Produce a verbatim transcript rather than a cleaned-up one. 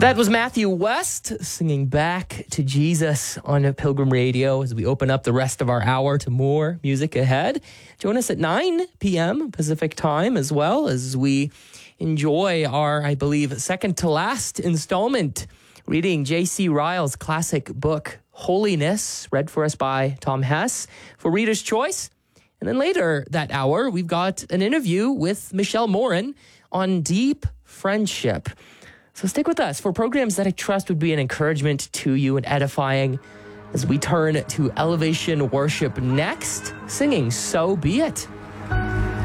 That was Matthew West singing Back to Jesus on Pilgrim Radio as we open up the rest of our hour to more music ahead. Join us at nine p.m. Pacific time as well as we enjoy our, I believe, second to last installment, reading J C Ryle's classic book, Holiness, read for us by Tom Hess for Reader's Choice. And then later that hour, we've got an interview with Michelle Morin on deep friendship. So stick with us for programs that I trust would be an encouragement to you and edifying as we turn to Elevation Worship next, singing So Be It.